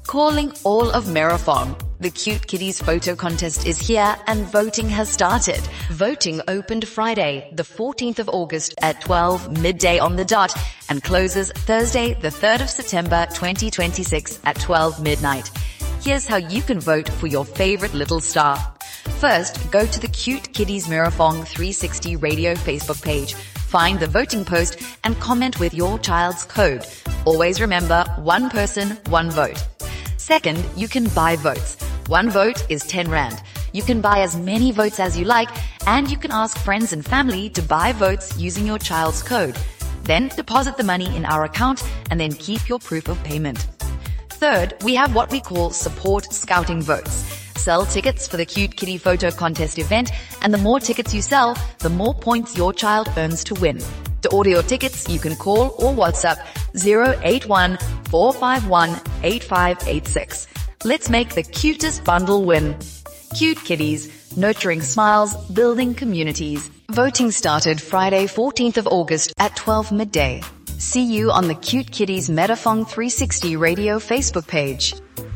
Calling all of Merafong. The Cute Kitties photo contest is here and voting has started. Voting opened Friday, the 14th of August at 12 midday on the dot and closes Thursday, the 3rd of September 2026 at 12 midnight. Here's how you can vote for your favorite little star. First, go to the Cute Kitties Merafong 360 radio Facebook page. Find the voting post and comment with your child's code. Always remember, one person, one vote. Second, you can buy votes. One vote is 10 Rand. You can buy as many votes as you like, and you can ask friends and family to buy votes using your child's code. Then deposit the money in our account and then keep your proof of payment. Third, we have what we call support scouting votes. Sell tickets for the Cute Kitty photo contest event, and the more tickets you sell, the more points your child earns to win. To order your tickets, you can call or WhatsApp 081 451 8586. Let's make the cutest bundle win. Cute Kitties, nurturing smiles, building communities. Voting started Friday, 14th of August at 12 midday. See you on the Cute Kitties Merafong 360 radio Facebook page.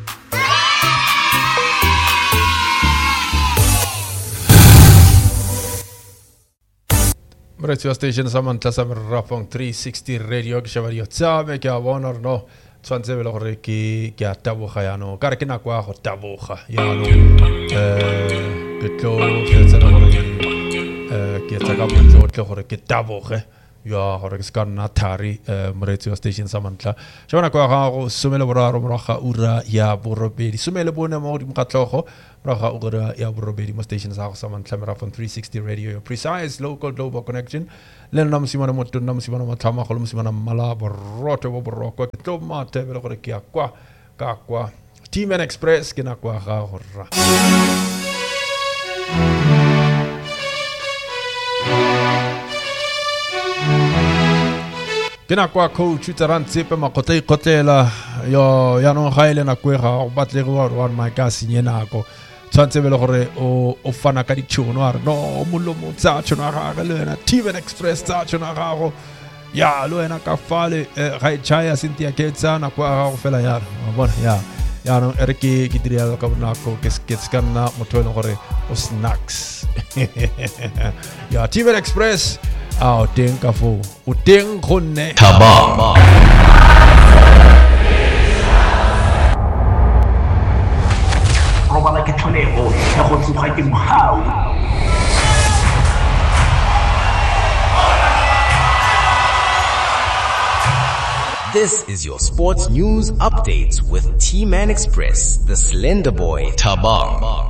Radio station samantla sa Merafong 360 radio kishavari tsame kya honor no tswantse bele gore ke a taboga yano ka re ke nako ya go taboga yano ke tlo tsena gore ke tsaka botlo gore ke taboge ya gore ke ska nna thari radio station samantla shona kwa go sumele boraro moraga ura ya borobedi sumele bone mo di mokatlogo moraga ura ya borobedi mo station sa go samantla Merafong 360 radio, your precise local global connection. Len nam simana motho nam simana matlama go le simana mala boroto bo boroko ke tlo mate bele gore ke akwa ka kwa T-Man Express ke na kwa ga gorra kena kwa coach tsarantsipe makotei kotela yo ya no gaile na kwega go batlego wa my gas nyenako tsantse bele gore o fana ka ditšhono a re no molomo tsa tšhono ga le wena T-Man Express tsa tšhono ga go ya le wena ka fale ga itšaya Cynthia Ketsana kwa ga go fela ya bona ya no re ke diria ka bonako ke skana motho le gore o snacks ya T-Man Express o teng ka fo o teng gonne Thabang robala ke tlholego ya go tsoga ke mohau This is your sports news updates with T-Man Express, the Slender Boy, Thabang.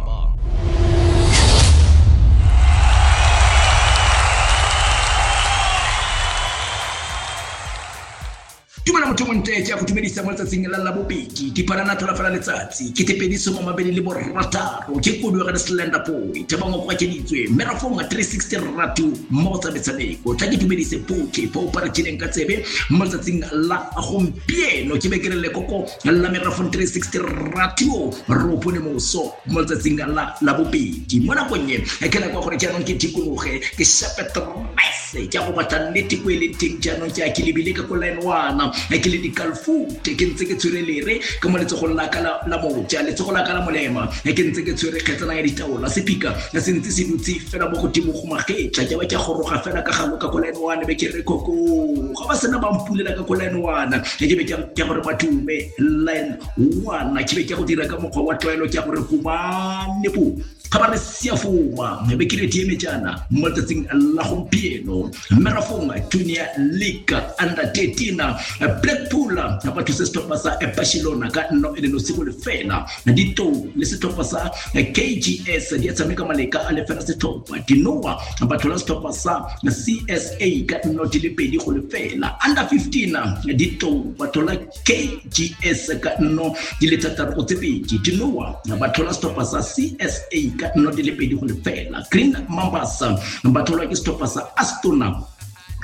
Tumana motho monte ya go tumedisa mo tsatsing la bobedi diparana thola fela letsatsi ke tepediso mo mabedi le borataro ke kodu ga Slender Boy Thabang go kwakeditswe Merafong 360 radio mo tsa betsaleko tla ke tumedise poke po para tšheleng ka tsebe mo tsatsing la gompieno ke bekerele koko la Merafong 360 radio ro pone moso mo tsatsing la bobedi mo nakong e ke la kwa gore jaanong ke tikologe ke shapetrese ke go batla nnete ko ile ting jaanong ke a ke lebile ka ko line 1 ke le dikalfute ke ntse ke tshwerelere ke mo letso go la kala la moja letso go la kala molema ke ntse ke tshwere kgetsana ya ditaola sepika ya sentse se dutse fela mo go timo go magetla ke ba ke goroga fela ka galo ka line 1 be ke re koko ga ba sena ba mpulela ka line 1 ke be ke gore bathume line 1 ke be ke go dira ka mokgwa wa tlwaelo ke gore kumane po ga ba re siafuma be ke re tieme jana mo tsatsing la gompieno Merafong Junior League under 13 Blackpool ba thusa stoppa sa Barcelona ka no ile no siko le fela dito le stoppa sa KGS di tsameka maleka a le fela stoppa dinoa ba thola stoppa sa CSA ka no di le pedi go le fela under 15 dito ba thola KGS ka no di le tataro go tsepedi dinoa ba thola stoppa sa CSA ka no di le pedi go le fela Green Mambasa ba thola ke stoppa sa Astona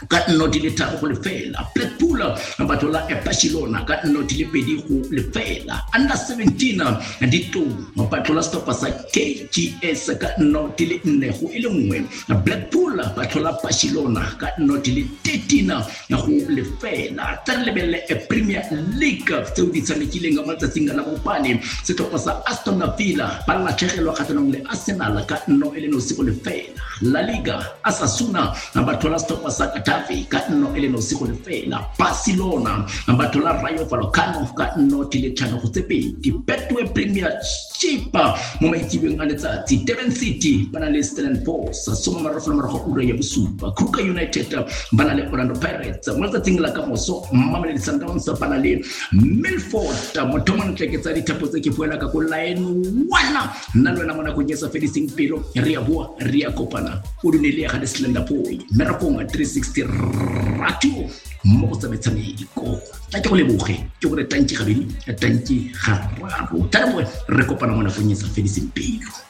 ka noti le tharo go lefela. Blackpool ba thola Barcelona ka noti le pedi go lefela. Under 17 dito ba thola Stop sa KGS ka noti le 4 go ile nngwe. Blackpool ba thola Barcelona ka noti le 13 go lefela. Tsa lebele Premier League tse di tshamekileng ga matsatsing a la bopane setlhopha sa Aston Villa ba la tšhegelwa kgatlhanong le Arsenal ka no ele no se go lefela. La Liga Osasuna ba thola Stop sa Getafe ka no ele no se go lefela. Barcelona ba thola Rayo Vallecano ka no tile tshano go tsepedi. Betway Premiership mo maitsibeng a letsatsi Durban City ba na le Stellenbosch soma marofo marago ura ya bosupa. Kruger United ba na le Orlando Pirates mo letsatsing la ka moso Mamelodi Sundowns ba na le Milford mothomong tleketsa dithapo tse ke puela ka go line 1 nna lwana mona go nyesa fedising pelo re ya bua re ya kopana o dunele ga Slender Boy Merafong 360 radio mo go tsamatsamaiko tla ke go leboge ke go re tantsi gabedi tantsi ga raro tla mo re kopana mona go nyesa fedising pelo.